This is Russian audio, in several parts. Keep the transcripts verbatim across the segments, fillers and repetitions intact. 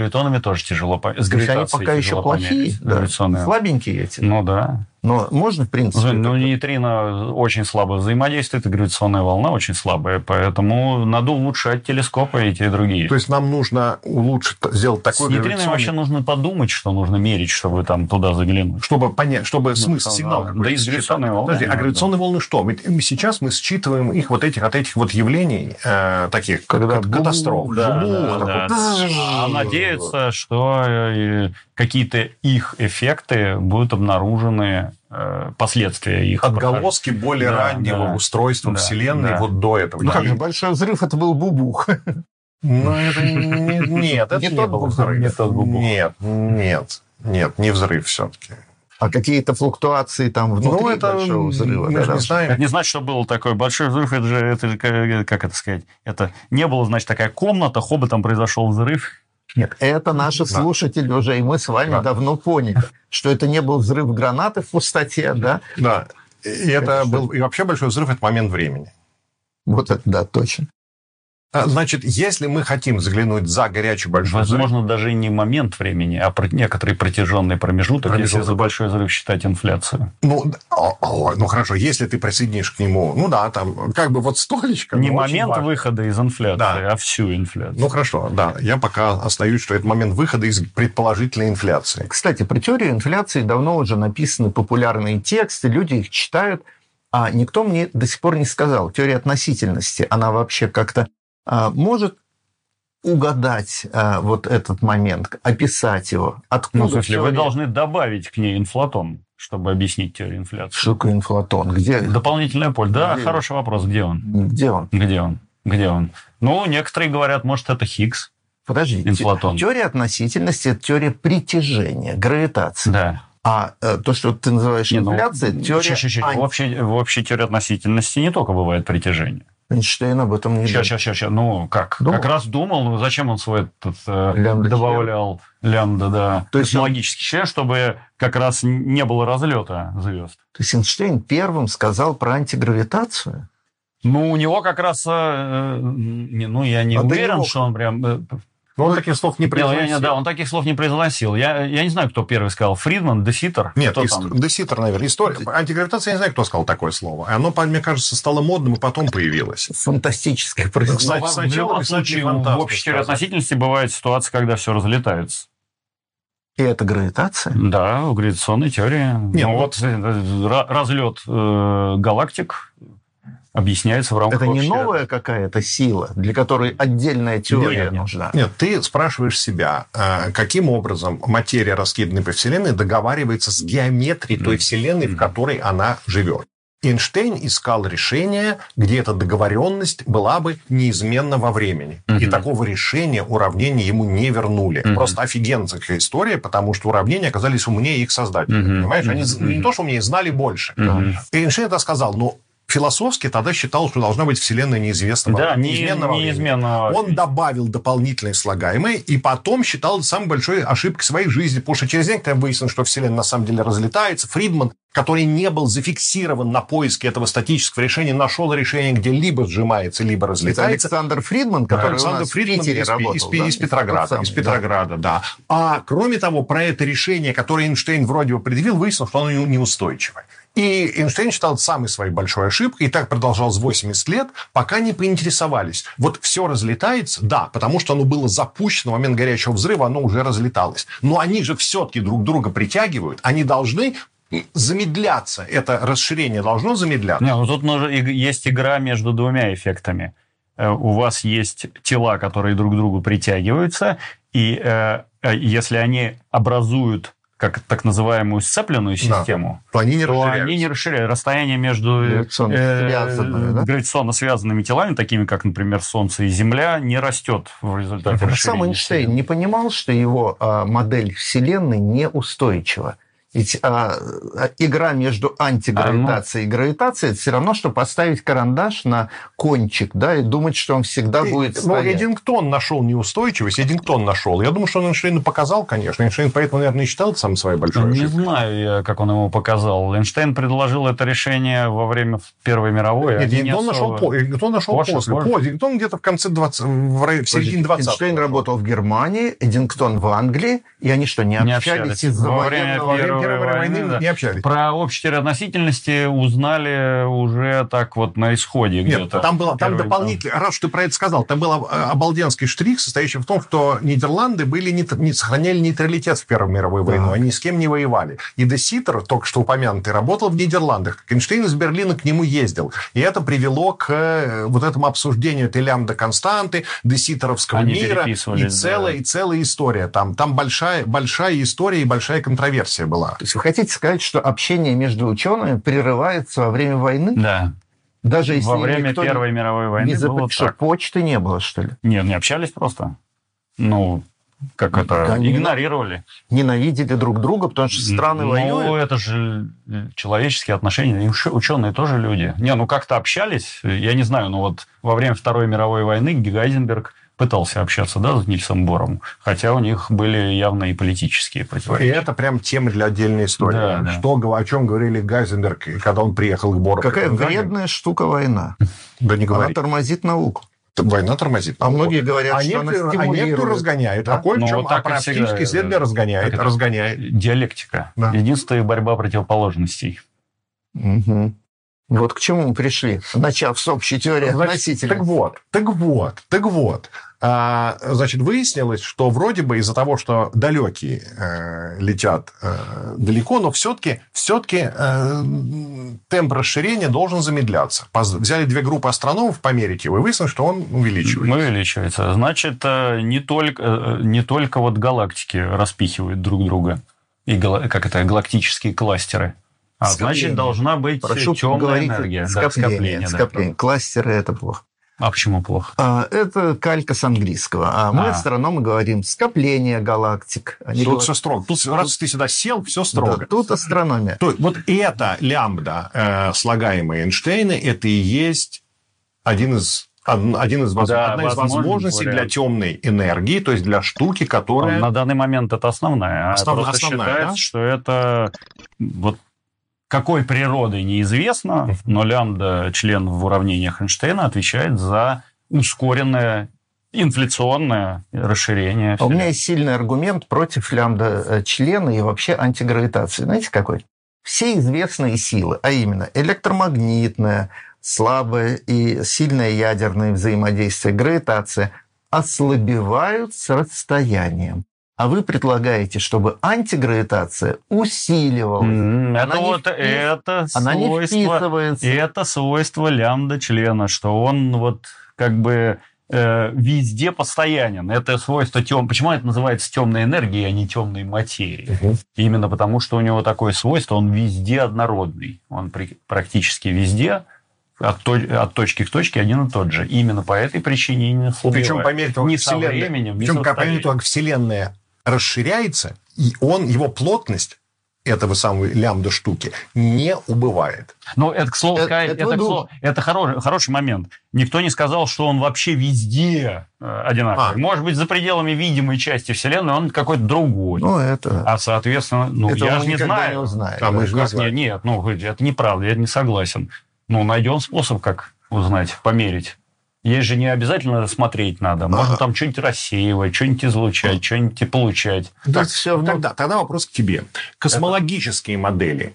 Гравитонами тоже тяжело. С гравитацией они пока еще плохие, да. Слабенькие эти. Ну да. Но можно, в принципе... Ну, нейтрино очень слабо взаимодействует, и гравитационная волна очень слабая, поэтому надо улучшать телескопы и те, и другие. То есть нам нужно улучшить, сделать такой гравитационный... С нейтрино вообще нужно подумать, что нужно мерить, чтобы там туда заглянуть. Чтобы понять, чтобы ну, смысл сигнала... Да, и с гравитационной волны. Подожди, а гравитационные волны что? Ведь сейчас мы считываем их вот этих, от этих вот явлений, э, таких, когда как катастроф. Да, да, да, да. А надеются, что какие-то их эффекты будут обнаружены, последствия их. Отголоски покажут. Более да, раннего да, устройства да, Вселенной да. Вот до этого. Ну да. Как же, большой взрыв, это был бубух. Ну, это не, нет, это не, не был взрыв. Не тот бубух. Нет, нет, нет, не взрыв все-таки. А какие-то флуктуации там внутри ну, это, большого взрыва? Мы да, же да. не знаем. Это не значит, что был такой большой взрыв. Это же, это же, как это сказать, это не было, значит, такая комната, хоботом произошел взрыв. Нет, это наши да. слушатели уже, и мы с вами да. давно поняли, что это не был взрыв гранаты в пустоте, да? Да, и это, это был, и вообще большой взрыв – это момент времени. Вот это, да, точно. Значит, если мы хотим заглянуть за горячий большой Возможно, взрыв... даже не момент времени, а некоторый протяженный промежуток, промежуток, если за большой взрыв считать инфляцию. Ну, о, о, ну, хорошо, если ты присоединишь к нему, ну да, там, как бы вот столечко... Не момент выхода из инфляции, да. а всю инфляцию. Ну, хорошо, да, я пока остаюсь, что это момент выхода из предположительной инфляции. Кстати, про теорию инфляции давно уже написаны популярные тексты, люди их читают, а никто мне до сих пор не сказал, теория относительности, она вообще как-то может угадать а, вот этот момент, описать его? Откуда? Ну, в смысле, вы должны добавить к ней инфлатон, чтобы объяснить теорию инфляции. Что такое инфлатон? Где? Дополнительное поле. Да, где? Хороший вопрос. Где он? Где он? Где он? Где он? Ну, некоторые говорят, может, это Хиггс. Подожди. Инфлатон. Теория относительности – это теория притяжения, гравитации. Да. А э, то, что ты называешь инфляцией, ну, теория... Чуть, чуть. Ань... В, общей, в общей теории относительности не только бывает притяжение. Эйнштейн об этом не сейчас, сейчас, сейчас, сейчас. Ну, как? Думал. Как раз думал, ну, зачем он свой этот, э, добавлял лямбда, да, то есть космологический член, чтобы как раз не было разлета звезд. То есть Эйнштейн первым сказал про антигравитацию? Ну, у него как раз... Э, не, ну, я не а уверен, его... что он прям... Э, Но он таких слов не произносил. Не, не, да, он таких слов не произносил. Я, я не знаю, кто первый сказал. Фридман, Де Ситер? Нет, Де Ситер, наверное. История. Антигравитация, я не знаю, кто сказал такое слово. Оно, мне кажется, стало модным и потом появилось. Фантастическое произошло. В любом случае, в общей теории относительности бывает ситуация, когда все разлетается. И это гравитация? Да, в гравитационной теории. Нет, ну, вот разлет э, галактик объясняется в рамках... Это не новая какая-то сила, для которой отдельная теория нет, нужна? Нет, ты спрашиваешь себя, каким образом материя, раскиданная по Вселенной, договаривается с геометрией той Вселенной, в которой она живет. Эйнштейн искал решение, где эта договоренность была бы неизменна во времени. Uh-huh. И такого решения уравнения ему не вернули. Uh-huh. Просто офигенская история, потому что уравнения оказались умнее их создателей. Uh-huh. Понимаешь? Они uh-huh. не то, что умнее, знали больше. Uh-huh. И Эйнштейн это сказал, но философски тогда считал, что должна быть Вселенная неизвестного, да, неизменного не, неизменного. Он добавил дополнительные слагаемые, и потом считал это самой большой ошибкой своей жизни, потому что через некоторое время выяснилось, что Вселенная на самом деле разлетается. Фридман, который не был зафиксирован на поиске этого статического решения, нашел решение, где либо сжимается, либо разлетается. Это Александр Фридман, который Александр у нас Фридман в Питере из, работал. Из, да? из Петрограда. Самый, из Петрограда, да. да. А кроме того, про это решение, которое Эйнштейн вроде бы предъявил, выяснилось, что оно неустойчивое. И Эйнштейн считал это самой своей большой ошибкой, и так продолжалось восемьдесят лет, пока не поинтересовались. Вот все разлетается, да, потому что оно было запущено в момент горячего взрыва, оно уже разлеталось. Но они же все-таки друг друга притягивают, они должны замедляться, это расширение должно замедляться. Не, ну тут есть игра между двумя эффектами. У вас есть тела, которые друг к другу притягиваются, и э, если они образуют как так называемую сцепленную систему, да, то они не то расширяются. Они не расширяют. Расстояние между гравитационно, э, связанными, да? гравитационно связанными телами, такими как, например, Солнце и Земля, не растет в результате расширения. Сам Эйнштейн не понимал, что его э, модель Вселенной неустойчива. Ведь а, игра между антигравитацией а, ну... и гравитацией – это все равно, что поставить карандаш на кончик, да, и думать, что он всегда и, будет стоять. Ну, Эддингтон нашел неустойчивость, Эддингтон нашел. Я думаю, что он Эйнштейну показал, конечно. Эйнштейн поэтому, наверное, и считал это самой своей большой Не ошибкой. знаю я, как он ему показал. Эйнштейн предложил это решение во время Первой мировой. Нет, Эддингтон нашел, по... Эддингтон нашел позже. после. Позже. Эддингтон где-то в конце двадцатого, в середине двадцатого. Эйнштейн работал в Германии, Эддингтон в Англии, и они что, не, не общались, общались из-за во время военного... Первой, Первой войны? войны, да. Не общались. Про общую теорию относительности узнали уже так вот на исходе Нет, где-то. там было там дополнительно, раз что ты про это сказал, там был обалденский штрих, состоящий в том, что Нидерланды были не, не сохраняли нейтралитет в Первую мировую войну, да. Они ни с кем не воевали. И де Ситер, только что упомянутый, работал в Нидерландах. Эйнштейн из Берлина к нему ездил. И это привело к вот этому обсуждению этой лямбда-константы, де Ситеровского Они мира. И целая, да. и целая история. Там, там большая, большая история и большая контроверсия была. То есть вы хотите сказать, что общение между учеными прерывается во время войны? Да. Даже если во время Первой не... мировой войны не было что, так. Почты не было, что ли? Нет, не общались просто. Ну, как это, Они игнорировали. Ненавидели друг друга, потому что страны ну, воюют. Ну, это же человеческие отношения. И ученые тоже люди. Не, ну как-то общались. Я не знаю, но вот во время Второй мировой войны Гайзенберг пытался общаться, да, с Нильсом Бором, хотя у них были явно и политические противоречия. И это прям тема для отдельной истории. Да, да. Что, о чем говорили Гайзенберг, когда он приехал к Бору. Какая вредная штука война. Да не говори. Она тормозит науку. Война тормозит. А многие говорят, а что некоторые, она стимулирует. А некоторые разгоняют. Да? А кое-в чем, ну, а практически исследование разгоняет. разгоняет. Диалектика. Да. Единственная борьба противоположностей. Угу. Вот к чему мы пришли, начав с общей теории относительности. Так вот, так вот, так вот. А, значит, выяснилось, что вроде бы из-за того, что далекие э, летят э, далеко, но все-таки, все-таки э, темп расширения должен замедляться. Взяли две группы астрономов померить его, и выяснилось, что он увеличивается. Увеличивается. Значит, не только, не только вот галактики распихивают друг друга, и как это, галактические кластеры. А скопление. Значит, должна быть Прошу темная энергия. Скопление, да, скопление, скопление. Да. Кластеры – это плохо. А почему плохо? А, это калька с английского. А мы, а. астрономы, говорим скопление галактик. Они тут говорят... все строго. Тут, тут, раз ты сюда сел, все строго. Да, тут астрономия. То, вот это лямбда, э, слагаемая Эйнштейна, это и есть один из... Один из, да, одна из возможностей вариант. Для темной энергии, то есть для штуки, которая... На данный момент это основная. Основ... Просто основная, считается, да? что это... Вот какой природой неизвестно, но лямбда, член в уравнениях Эйнштейна, отвечает за ускоренное инфляционное расширение. А у меня есть сильный аргумент против лямбда члена и вообще антигравитации. Знаете, какой? Все известные силы, а именно электромагнитная, слабое и сильное ядерное взаимодействие, гравитация, ослабевают с расстоянием. А вы предлагаете, чтобы антигравитация усиливалась. Mm, это, она вот, не впис... это, она свойство, не вписывается. Это свойство лямбда-члена, что он вот как бы э, везде постоянен. Это свойство тем... Почему это называется темной энергией, а не темной материей? Uh-huh. Именно потому, что у него такое свойство, он везде однородный. Он при... практически везде... От, то, от точки к точке один и тот же. Именно по этой причине не слабевает. Причем по мере того, ни как со временем, причем ни по мере того, как Вселенная расширяется, и он, его плотность этого самого лямбда штуки не убывает. Ну, это, к слову это, сказать, это, это, к слову, это хороший, хороший момент. Никто не сказал, что он вообще везде одинаковый. А. Может быть, за пределами видимой части Вселенной он какой-то другой. Ну, это... А, соответственно, ну, это я же не знаю. Не узнаем, а мы же не знаем. Нет, нет, ну, это неправда, я не согласен. Ну, найдем способ, как узнать, померить. Есть же не обязательно смотреть надо. Можно а. там что-нибудь рассеивать, что-нибудь излучать, а. что-нибудь получать. Так, все тогда, тогда вопрос к тебе. Космологические Это... модели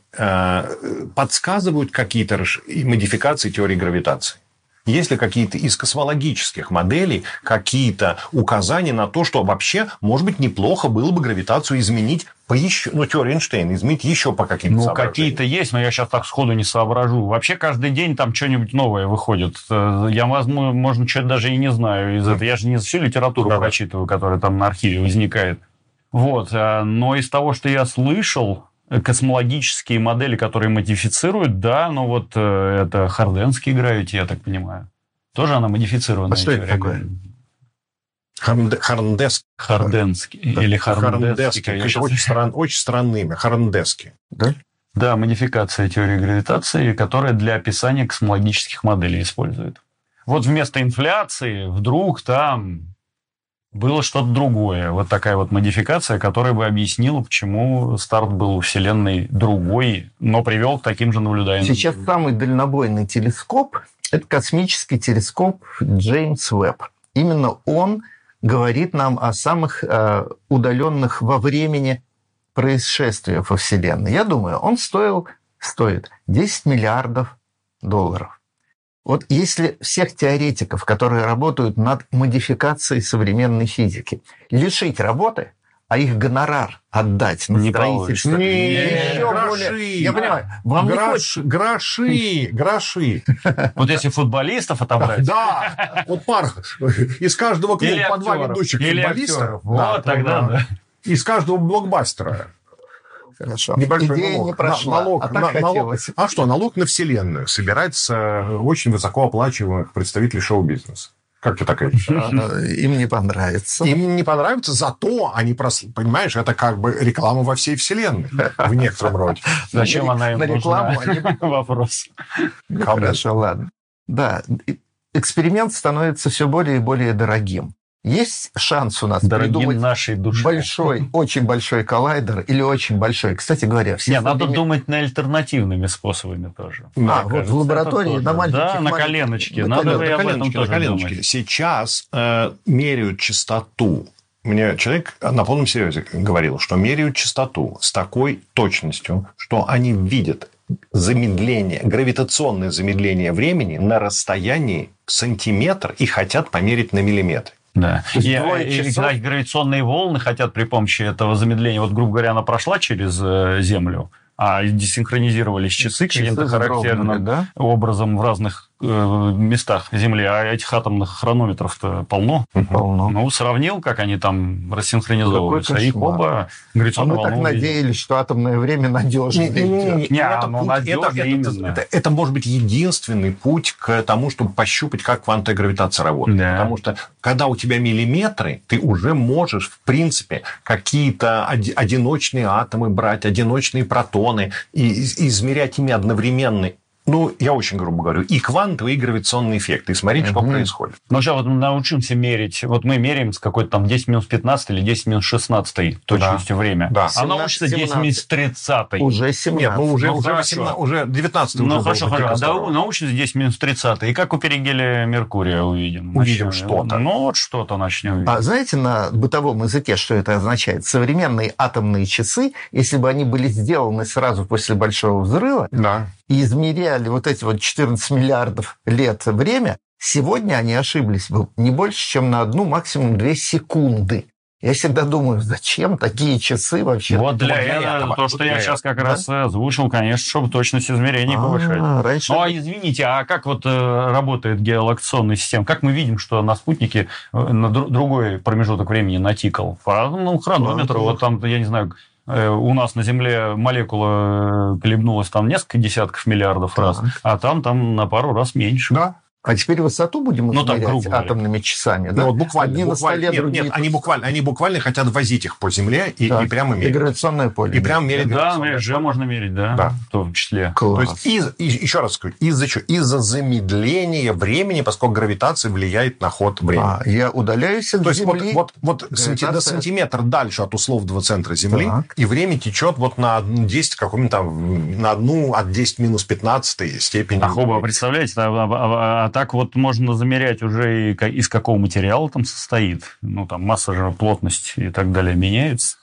э, подсказывают какие-то модификации теории гравитации? Есть ли какие-то из космологических моделей какие-то указания на то, что вообще, может быть, неплохо было бы гравитацию изменить по еще, ну, теорию Эйнштейна, изменить еще по каким-то Ну, соображениям? какие-то есть, но я сейчас так сходу не соображу. Вообще каждый день там что-нибудь новое выходит. Я, возможно, можно, что-то даже и не знаю из этого. Я же не всю литературу да. прочитываю, которая там на архиве возникает. Вот. Но из того, что я слышал, космологические модели, которые модифицируют, да, но вот это харденский гравити, я так понимаю. Тоже она модифицированная. А что это такое? Харнде- Харндеск. Харденский или Харндески. Харндеский. Это очень, стран, очень странное имя. Харндески. Да? Да, модификация теории гравитации, которая для описания космологических моделей использует. Вот вместо инфляции вдруг там было что-то другое. Вот такая вот модификация, которая бы объяснила, почему старт был у Вселенной другой, но привел к таким же наблюдаемым. Сейчас самый дальнобойный телескоп – это космический телескоп Джеймс Уэбб. Именно он говорит нам о самых э, удаленных во времени происшествиях во Вселенной. Я думаю, он стоил, стоит десять миллиардов долларов. Вот если всех теоретиков, которые работают над модификацией современной физики, лишить работы, а их гонорар отдать на Не строительство... получится. Не, Не, еще гроши. более... Я понимаю, вам не Грош- хочется... Гроши, гроши. Вот если футболистов отобрать... Да, вот пар из каждого клуба Или по два актеров, ведущих или футболиста. актеров. Вот тогда, да. Из каждого блокбастера. Хорошо. Небольшой Идея налог. не прошла, На- налог, а так на- налог. хотелось. А что, налог на Вселенную собирается очень высокооплачиваемых представителей шоу-бизнеса. Как тебе такая? А, Им не понравится. Им не понравится, зато они просто, понимаешь, это как бы реклама во всей Вселенной в некотором роде. Зачем она им На рекламу они нужна? Вопрос. Хорошо, ладно. Да, и- эксперимент становится все более и более дорогим. Есть шанс у нас Дорогим придумать нашей душе. большой, очень большой коллайдер или очень большой. Кстати говоря, все Нет, надо современ- думать на альтернативными способами тоже. А, Мне вот кажется, в лаборатории это на тоже. маленьких Да, на маленьких- коленочке. на Надо коленочке, и об этом коленочки, тоже на коленочки. думать. Сейчас э, меряют частоту. Мне человек на полном серьезе говорил, что меряют частоту с такой точностью, что они видят замедление, гравитационное замедление времени на расстоянии в сантиметр и хотят померить на миллиметр. Да. То есть И, двое и, часов? кстати, гравитационные волны хотят при помощи этого замедления, вот, грубо говоря, она прошла через э, Землю, а десинхронизировались часы каким-то Часы характерным задрогнули, да? образом в разных э, местах Земли, а этих атомных хронометров-то полно. Полно. Ну, сравнил, как они там рассинхронизовываются, Какой их кошмар. оба А гравитационную мы так волну увидели. надеялись, что атомное время надежно идет. Не, это, оно путь- надежно это- это- именно. это- это может быть единственный путь к тому, чтобы пощупать, как квантовая гравитация работает. Да. Потому что, когда у тебя миллиметры, ты уже можешь, в принципе, какие-то оди- одиночные атомы брать, одиночные протоны и, и измерять ими одновременно. Ну, я очень грубо говорю, и квантовый, и гравитационный эффект, и смотреть, что Мгм. происходит. Ну, сейчас вот мы научимся мерить. Вот мы меряем с какой-то там десять минус пятнадцать или десять минус шестнадцать точностью время. Да. А научится десять минус тридцать. Уже семнадцать. Нет, ну уже, Ну, уже, хорошо. восемнадцать, уже девятнадцать Ну, уже хорошо, было бы хорошо. дико Да, здорово. научится десять минус тридцать. И как у перигеля Меркурия увидим? Увидим Начнем. что-то. Ну, вот что-то начнем видеть. А знаете на бытовом языке, что это означает? Современные атомные часы, если бы они были сделаны сразу после Большого взрыва Да. и измеряли вот эти вот четырнадцать миллиардов лет время, сегодня они ошиблись бы не больше, чем на одну, максимум две секунды. Я всегда думаю, зачем такие часы вообще? Вот для, вот для этого, этого. то, что Для я этого. сейчас как раз озвучил, конечно, чтобы точность измерений повышать. А, раньше... Ну, а извините, а как вот э, работает геолокационная система? Как мы видим, что на спутнике э, на дру- другой промежуток времени натикал? По ну, хронометру, Ну, вот там, я не знаю, э, у нас на Земле молекула э, колебнулась там несколько десятков миллиардов Так. раз, а там, там на пару раз меньше. Да. А теперь высоту будем Ну, так, измерять грубо говоря. атомными часами, да? Ну, вот буквально, Одни на буквально. столе, Нет, другие нет, тут. они буквально, они буквально хотят возить их по земле и, Так. и прямо И мерить. гравитационное поле. И прям мерить. Да, гравитационное на же можно мерить, да, Да. в том числе. То Класс. есть, из, и- еще раз скажу, из-за чего? Из-за замедления времени, поскольку гравитация влияет на ход времени. А, я удаляюсь от То есть, вот, Земли. вот, вот санти- Гравитация. на сантиметр дальше от условного центра Земли, Так. и время течет вот на одну десять, каком-нибудь там, на одну от десять минус пятнадцать степени. А хоба, представляете, а, а- а- а так вот можно замерять уже и ка- из какого материала там состоит. Ну, там масса же, плотность и так далее меняются.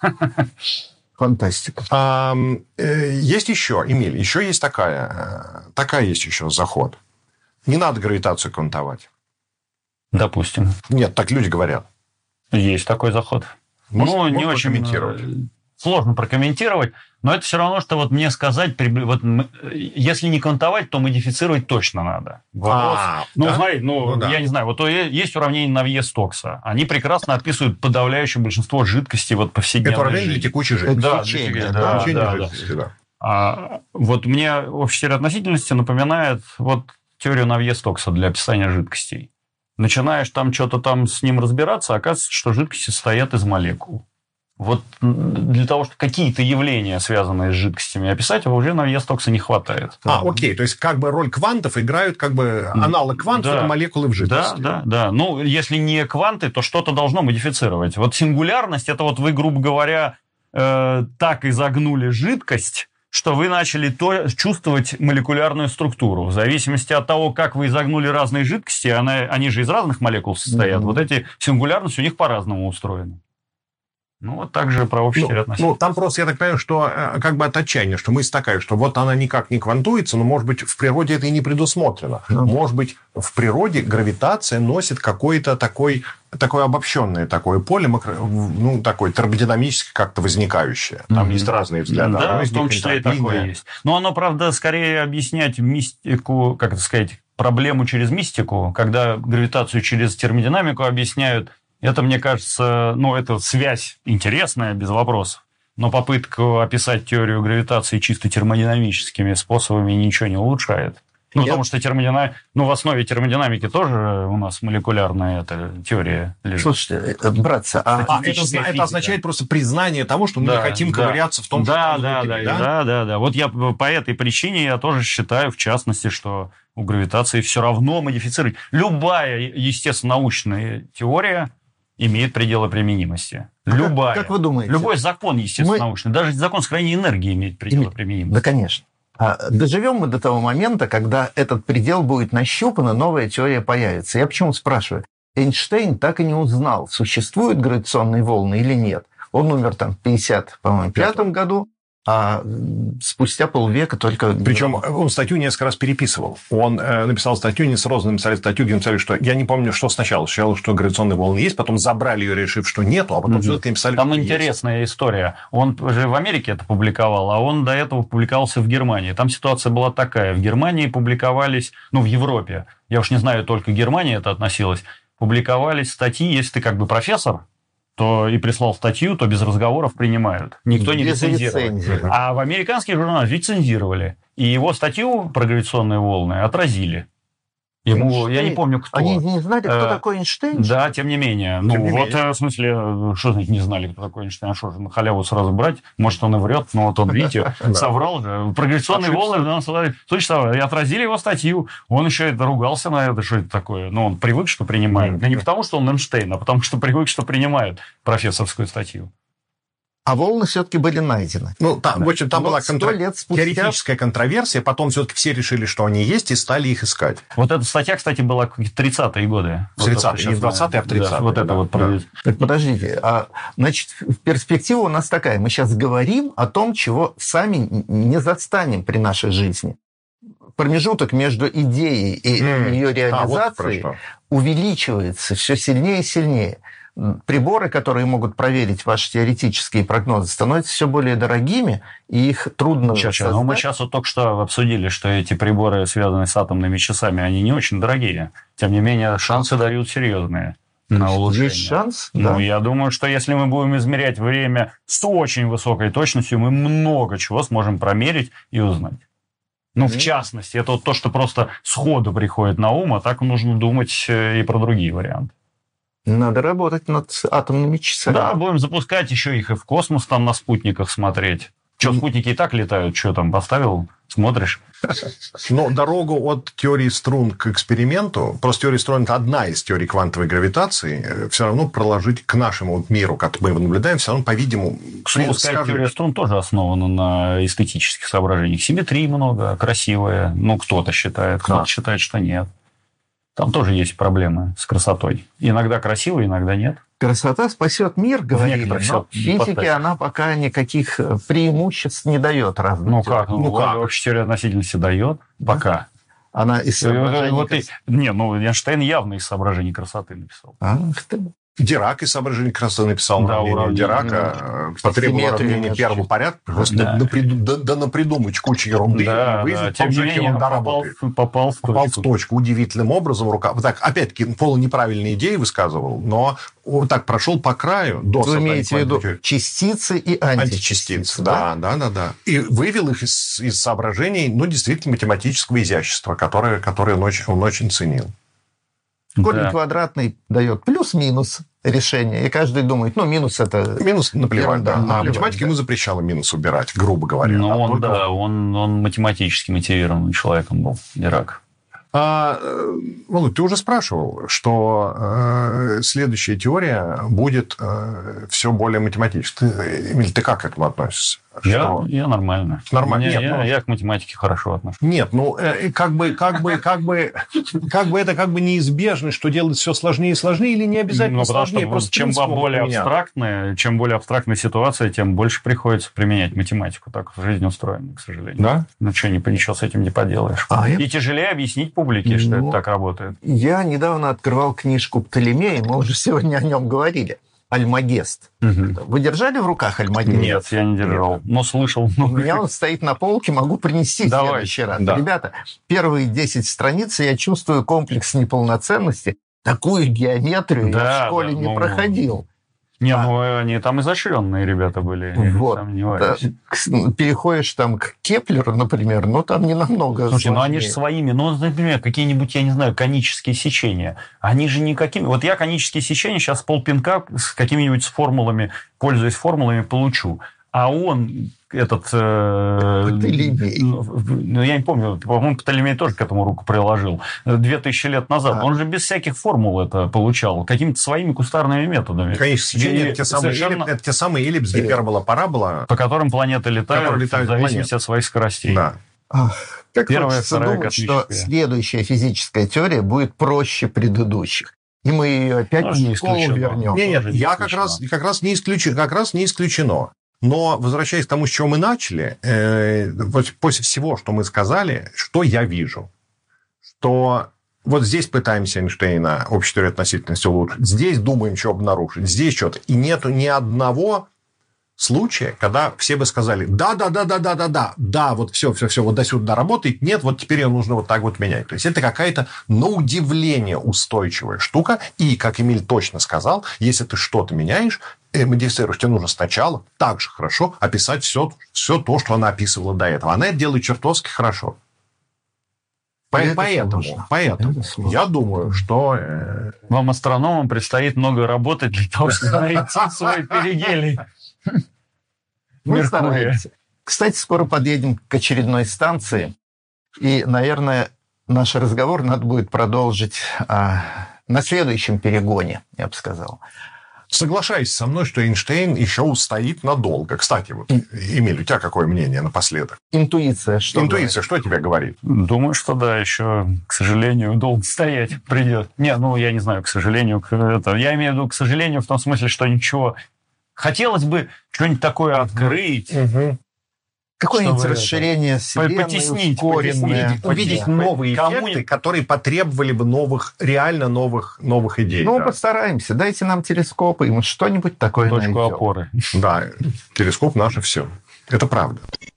Фантастика. А, э, есть еще, Эмиль, еще есть такая, э, такая есть еще заход. Не надо гравитацию квантовать. Допустим. Нет, так люди говорят. Есть такой заход. Может- ну, не можно очень прокомментировать? э, сложно прокомментировать, но это все равно, что вот мне сказать, прибли- вот, м- если не квантовать, то модифицировать точно надо. Вопрос. А, ну, да? смотри, ну, Ну, да. я не знаю, вот е- есть уравнение Навье-Стокса. Они прекрасно описывают подавляющее большинство жидкостей вот повседневной Это уравнение для жизни. текучей жидкости. Да, Излучение, для- да, да, Излучение да, да. жидкости, да. А вот мне общая теория относительности напоминает вот теорию Навье-Стокса для описания жидкостей. Начинаешь там что-то там с ним разбираться, оказывается, что жидкости состоят из молекул. Вот для того, чтобы какие-то явления, связанные с жидкостями, описать, уже на Вьестокса не хватает. А, окей, то есть как бы роль квантов играют как бы аналог квантов, да. это молекулы в жидкости. Да, да, да. Ну, если не кванты, то что-то должно модифицировать. Вот сингулярность, это вот вы, грубо говоря, э, так изогнули жидкость, что вы начали то, чувствовать молекулярную структуру. В зависимости от того, как вы изогнули разные жидкости, она, они же из разных молекул состоят, mm-hmm. вот эти сингулярности у них по-разному устроены. Ну, вот так же про общий ну, ряд относительности. Ну, там просто, я так понимаю, что как бы от отчаяния, что мысль такая, что вот она никак не квантуется, но, может быть, в природе это и не предусмотрено. Mm-hmm. Может быть, в природе гравитация носит какое-то такое, такое обобщенное такое поле, ну, такое термодинамически как-то возникающее. Там mm-hmm. есть разные взгляды. Да, в том числе и такое есть. Но оно, правда, скорее объяснять мистику, как это сказать, проблему через мистику, когда гравитацию через термодинамику объясняют. Это, мне кажется, ну, это связь интересная, без вопросов. Но попытка описать теорию гравитации чисто термодинамическими способами ничего не улучшает. Ну, Я... потому что термодинам... ну, в основе термодинамики тоже у нас молекулярная эта теория лежит. Слушайте, братцы, а... а это, это означает просто признание того, что мы да, не хотим да. ковыряться в том, да, что... Да, внутри, да, да, да, да, да. Вот я по этой причине я тоже считаю, в частности, что у гравитации все равно модифицировать. Любая естественно-научная теория имеет пределы применимости. Любая. Как, как вы думаете? Любой закон естественно-научный, мы... даже закон сохранения энергии имеет пределы Име... применимости. Да, конечно. А доживем мы до того момента, когда этот предел будет нащупан, и новая теория появится. Я почему спрашиваю? Эйнштейн так и не узнал, существуют гравитационные волны или нет. Он умер там в пятьдесят пятом году, а спустя полвека только... Причем он статью несколько раз переписывал. Он э, написал статью, не сразу написали статью, где написали, что... Я не помню, что сначала. Сначала, что гравитационные волны есть, потом забрали ее, решив, что нету, а потом mm-hmm. все-таки написали, Там что интересная есть. история. Он же в Америке это публиковал, а он до этого публиковался в Германии. Там ситуация была такая. В Германии публиковались... Ну, в Европе. Я уж не знаю, только к Германии это относилось. Публиковались статьи, если ты как бы профессор, то и прислал статью, то без разговоров принимают. Никто не лицензировал. А в американских журналах лицензировали. И его статью про гравитационные волны отразили. Ему, Эйнштейн. Я не помню, кто. Они не знали, кто э, такой Эйнштейн? Да, тем не менее. Тем ну, не вот, менее. В смысле, что значит не знали, кто такой Эйнштейн? А что же, на халяву сразу брать? Может, он и врет, но вот он, видите, соврал же. Про гравитационные волны, слушайте, отразили его статью. Он еще это ругался на это, что это такое. Но он привык, что принимают. Не потому, что он Эйнштейн, а потому, что привык, что принимают профессорскую статью. А волны все-таки были найдены. Ну, там, да. в общем, там вот была контра... лет спустя... теоретическая контроверсия, потом все-таки все решили, что они есть, и стали их искать. Вот эта статья, кстати, была в тридцатые годы. В тридцатые, не в двадцатые, а в тридцатые. Да, вот это да, вот. Да. Так, подождите. А, значит, перспектива у нас такая. Мы сейчас говорим о том, чего сами не застанем при нашей жизни. Промежуток между идеей и mm. ее реализацией а, вот увеличивается все сильнее и сильнее. Приборы, которые могут проверить ваши теоретические прогнозы, становятся все более дорогими, и их трудно сейчас, создать. Ну, мы сейчас вот только что обсудили, что эти приборы, связанные с атомными часами, они не очень дорогие. Тем не менее, шансы дают серьезные на улучшение. Есть шанс? Ну, да. я думаю, что если мы будем измерять время с очень высокой точностью, мы много чего сможем промерить и узнать. Ну, в частности, это вот то, что просто сходу приходит на ум, а так нужно думать и про другие варианты. Надо работать над атомными часами. Да, будем запускать еще их и в космос, там на спутниках смотреть. Что, спутники и так летают, что там, поставил, смотришь. Но дорогу от теории струн к эксперименту, просто теория струн – это одна из теорий квантовой гравитации, все равно проложить к нашему миру, как мы его наблюдаем, все равно, по-видимому... К слову сказать, теория струн тоже основана на эстетических соображениях. Симметрии много, красивая. Ну, кто-то считает, кто-то да. считает, что нет. Там тоже есть проблемы с красотой. Иногда красиво, иногда нет. Красота спасет мир, говорили, но физике она пока никаких преимуществ не дает. Ну как? Ну, ну как? Общая теория относительности дает пока. Она из соображений... Вот и... Не, ну Эйнштейн явно из соображений красоты написал. Ах ты... Дирак из соображений красоты написал да, уравнение Дирака, потребовал уравнение первого порядка, просто да. наприду, да, да напридумать кучу ерунды, да, и выяснить, да. Тем не менее, попал, попал, в попал в точку удивительным образом. Рука... Так, опять-таки, полунеправильные идеи высказывал, но вот так прошел по краю. До Вы имеете в виду частицы и античастицы. античастицы да? да, да, да, да. И вывел их из, из соображений, ну, действительно, математического изящества, которое, которое он, очень, он очень ценил. Корень Да. квадратный дает плюс-минус решение, и каждый думает, ну, минус это... Минус наплевать, Ерунда, да. А наплевать, математика да. ему запрещала минус убирать, грубо говоря. Ну, да, он, только- да, он, он математически мотивированным человеком был, Ирак. А, э, Володь, ты уже спрашивал, что э, следующая теория будет э, все более математической. Ты, Эмиль, ты как к этому относишься? Я, Что- я нормально. Нормально. Я, Нет, я, ну- я к математике хорошо отношусь. Нет, ну э, как бы, как бы, как бы, как бы это как бы неизбежно, что делать все сложнее и сложнее, или не обязательно Ну, потому сложнее, что просто чем принцип более могут меняться. абстрактная, чем более абстрактная ситуация, тем больше приходится применять математику. Так жизнь устроена, к сожалению. Да? Ну что, ничего с этим не поделаешь. А я- И тяжелее объяснить публике, что Ну, это так работает. Я недавно открывал книжку Птолемея, мы уже сегодня о нем говорили, «Альмагест». Вы держали в руках «Альмагест»? Нет, я не держал, но слышал. У меня он стоит на полке, могу принести в Давай, следующий раз. да. Ребята, первые десять страниц я чувствую комплекс неполноценности. Такую геометрию я Да, в школе да, не ну, проходил. Не, А. ну они там изощренные ребята были, я не Вот. сомневаюсь. Да, к- переходишь там к Кеплеру, например, ну там не намного Слушай, ну они же сложнее. своими, ну, например, какие-нибудь, я не знаю, конические сечения, они же никакими... Вот я конические сечения сейчас полпинка с какими-нибудь с формулами, пользуясь формулами, получу. А он, этот... э, Птолемей. Ну, я не помню, по-моему, Птолемей тоже к этому руку приложил. Две тысячи лет назад. А. Он же без всяких формул это получал, какими-то своими кустарными методами. Конечно, сечение И это те самые, совершенно- эллип- это те самые эллипс, гипербола, парабола. По которым планеты летают, Которые летают в зависимости планеты. от своих скоростей. Да. Ах, Как Первая, хочется вторая думать, что космическая. следующая физическая теория будет проще предыдущих. И мы ее опять Тоже не в школу исключено. вернем. Нет, нет, тоже не я как исключено. раз, как раз не исключено, как раз не исключено. Но, возвращаясь к тому, с чего мы начали, э, вот после всего, что мы сказали, что я вижу? Что вот здесь пытаемся Эйнштейна, общую теорию относительности улучшить, здесь думаем, что обнаружить, здесь что-то. И нету ни одного случая, когда все бы сказали, да, да, да, да, да, да, да, да, вот все, все, все, вот до сюда работает, нет, вот теперь ее нужно вот так вот менять. То есть это какая-то, на удивление, устойчивая штука. И, как Эмиль точно сказал, если ты что-то меняешь, э, модифицируешь, тебе нужно сначала так же хорошо описать все, все то, что она описывала до этого. Она это делает чертовски хорошо. По- Это Поэтому, сложно. поэтому Это сложно. я думаю, что э, Вам, астрономам, предстоит много работать для того, чтобы найти свой перигелий. Мы Меркурия. стараемся. Кстати, скоро подъедем к очередной станции. И, наверное, наш разговор надо будет продолжить а, на следующем перегоне, я бы сказал. соглашайся со мной, что Эйнштейн еще устоит надолго. Кстати, вот, Эмиль, у тебя какое мнение напоследок? Интуиция, что Интуиция, что тебе говорит? Думаю, что да, еще, к сожалению, долго стоять придет. Не, ну, я не знаю, к сожалению. к- Это, я имею в виду, к сожалению, в том смысле, что ничего... Хотелось бы что-нибудь такое открыть. Угу. Какое-нибудь Чтобы расширение Вселенной, потеснить, ускоренное. потеснить, Увидеть Понятно. новые Кому-нибудь- эффекты, которые потребовали бы новых, реально новых, новых идей. Ну, да. постараемся. Дайте нам телескопы, и мы что-нибудь такое Точку найдем. опоры. Да, телескоп наше все. Это правда.